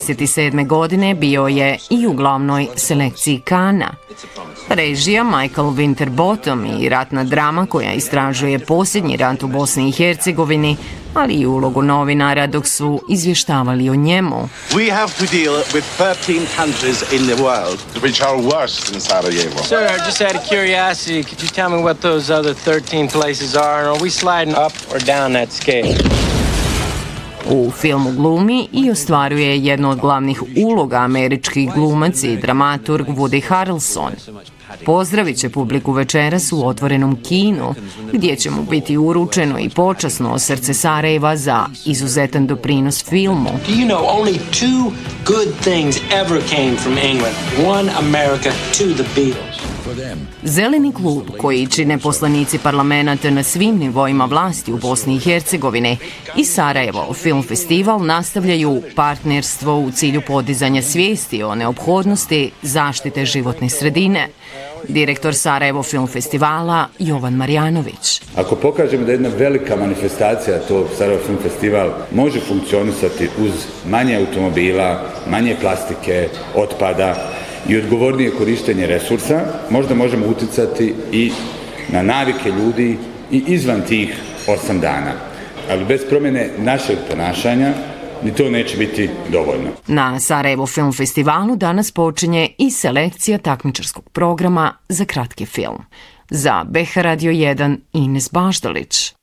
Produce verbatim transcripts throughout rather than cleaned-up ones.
dvadeset sedme. godine bio je i u glavnoj selekciji Kana. Režija Michael Winterbottom i ratna drama koja istražuje posljednji rat u Bosni i Hercegovini, ali i ulogu novinara dok su izvještavali o njemu. We have to deal with thirteen countries in the world which are worse than Sarajevo. Sir, just out of curiosity, could you tell me what those other thirteen places are, and are we sliding up or down that scale? U filmu glumi i ostvaruje jednu od glavnih uloga američki glumac i dramaturg Woody Harrelson. Pozdravit će publiku večeras u otvorenom kinu, gdje će mu biti uručeno i počasno srce Sarajeva za izuzetan doprinos filmu. Do you know only two good things ever came from England? One America, two the Beatles. Zeleni klub, koji čine poslanici parlamenta na svim nivoima vlasti u Bosni i Hercegovini, i Sarajevo Film Festival nastavljaju partnerstvo u cilju podizanja svijesti o neophodnosti zaštite životne sredine. Direktor Sarajevo Film Festivala Jovan Marjanović. Ako pokažemo da jedna velika manifestacija, to Sarajevo Film Festival, može funkcionisati uz manje automobila, manje plastike, otpada i odgovornije korištenje resursa, možda možemo uticati i na navike ljudi i izvan tih osam dana. Ali bez promjene našeg ponašanja ni to neće biti dovoljno. Na Sarajevo Film Festivalu danas počinje i selekcija takmičarskog programa za kratki film. Za B H Radio jedan Ines Baždalić.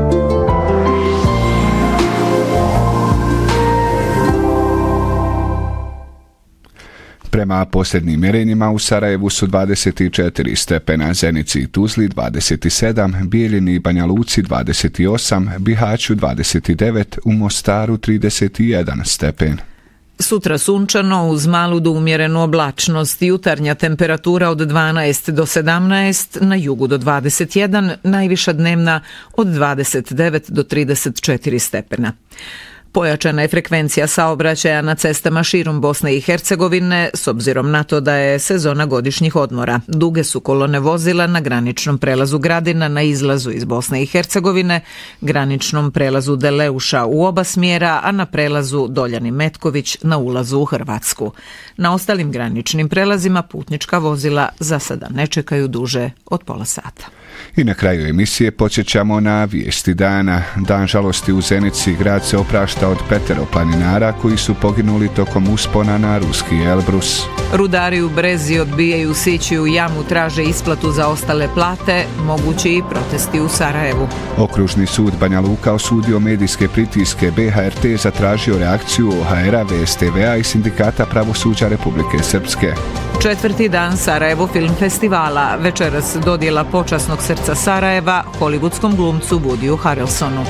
Prema posljednjim mjerenjima u Sarajevu su dvadeset četiri stepena, Zenici i Tuzli dvadeset sedam, Bijeljini i Banja Luci dvadeset osam, Bihaću dvadeset devet, u Mostaru trideset jedan stepen. Sutra sunčano uz malu do umjerenu oblačnost, jutarnja temperatura od dvanaest do sedamnaest, na jugu do dvadeset jedan, najviša dnevna od dvadeset devet do trideset četiri stepena. Pojačana je frekvencija saobraćaja na cestama širom Bosne i Hercegovine s obzirom na to da je sezona godišnjih odmora. Duge su kolone vozila na graničnom prelazu Gradina na izlazu iz Bosne i Hercegovine, graničnom prelazu Deleuša u oba smjera, a na prelazu Doljani Metković na ulazu u Hrvatsku. Na ostalim graničnim prelazima putnička vozila za sada ne čekaju duže od pola sata. I na kraju emisije podsjećamo na vijesti dana. Dan žalosti u Zenici, grad se oprašta od petero planinara koji su poginuli tokom uspona na ruski Elbrus. Rudari u Brezi odbijaju sići u jamu, traže isplatu za ostale plate, mogući i protesti u Sarajevu. Okružni sud Banja Luka osudio medijske pritiske, B H R T zatražio reakciju O H R-a, V S T V-a i Sindikata pravosuđa Republike Srpske. Četvrti dan Sarajevo Film Festivala, večeras dodjela počasnog srca Sarajeva hollywoodskom glumcu Woodyu Harrelsonu.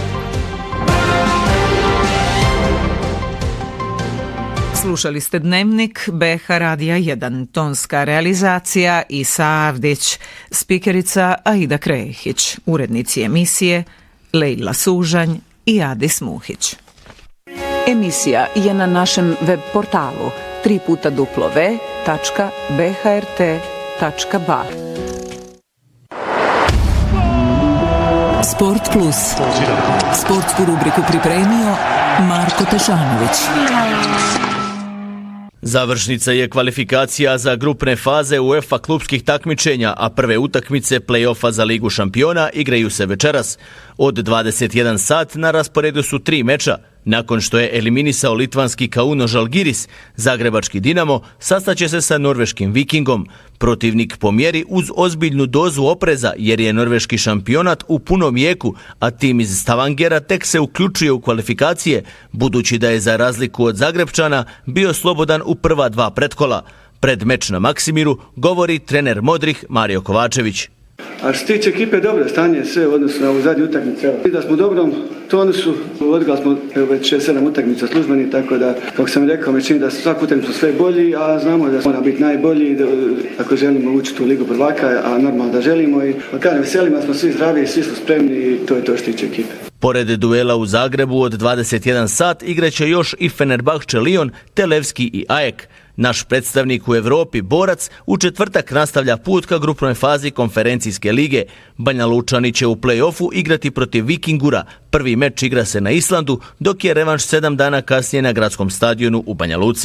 Slušali ste Dnevnik B H Radija jedan, tonska realizacija Isa Avdić, spikerica Aida Krehić, urednici emisije Lejla Sužanj i Adis Muhić. Emisija je na našem web portalu tri puta w tačka b h r t tačka b a. Sport Plus. Sportsku rubriku pripremio Marko Tešanović. Završnica je kvalifikacija za grupne faze UEFA klubskih takmičenja, a prve utakmice play-offa za Ligu šampiona igraju se večeras. Od dvadeset jedan sat na rasporedu su tri meča. Nakon što je eliminisao litvanski Kauno Žalgiris, zagrebački Dinamo sastaće se sa norveškim Vikingom. Protivnik po mjeri uz ozbiljnu dozu opreza jer je norveški šampionat u punom jeku, a tim iz Stavangera tek se uključuje u kvalifikacije, budući da je za razliku od Zagrebčana bio slobodan u prva dva pretkola. Pred meč na Maksimiru govori trener Modrih Mario Kovačević. A što se tiče ekipe, dobro stanje sve u odnosu na ovu zadnju utakmicu. Da smo u dobrom tonusu, odigrali smo već šest sedam utakmica službeni, tako da, kako sam rekao, me čini da su svaku utakmicu sve bolji, a znamo da mora biti najbolji da, ako želimo ući u Ligu prvaka, a normalno da želimo. I kada veselimo smo svi zdravi, svi su spremni i to je to što tiče ekipe. Pored duela u Zagrebu od dvadeset jedan sat igraće još i Fenerbahče Lyon, te Levski i Ajek. Naš predstavnik u Evropi, Borac, u četvrtak nastavlja put ka grupnoj fazi konferencijske lige. Banja Lučani će u play-offu igrati protiv Vikingura. Prvi meč igra se na Islandu, dok je revanš sedam dana kasnije na gradskom stadionu u Banja Luci.